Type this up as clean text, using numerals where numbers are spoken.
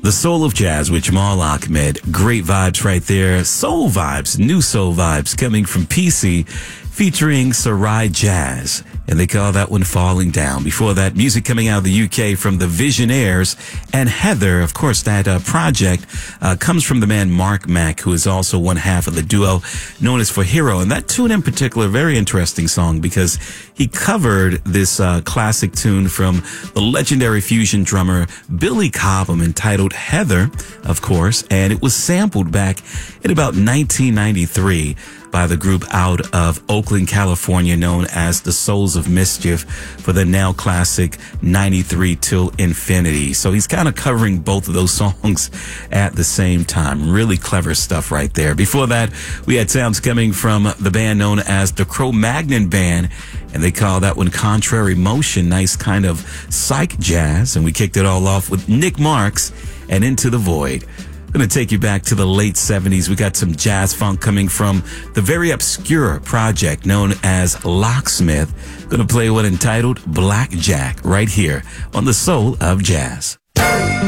The Soul of Jazz with Jamal Ahmed. Great vibes right there. Soul vibes, new soul vibes coming from PC featuring Sarai Jazz. And they call that one Falling Down. Before that, music coming out of the UK from the Visionaires and Heather. Of course, that project comes from the man Mark Mack, who is also one half of the duo known as For Hero. And that tune in particular, very interesting song because he covered this classic tune from the legendary fusion drummer Billy Cobham entitled Heather, of course. And it was sampled back in about 1993 by the group out of Oakland, California, known as the Souls of Mischief for the now classic 93 Till Infinity. So he's kind of covering both of those songs at the same time. Really clever stuff right there. Before that, we had sounds coming from the band known as the Cro-Magnon Band, and they call that one Contrary Motion. Nice kind of psych jazz. And we kicked it all off with Nick Marks and Into the Void. Going to take you back to the late 70s. We got some jazz funk coming from the very obscure project known as Locksmith. Going to play one entitled Blackjack right here on The Soul of Jazz.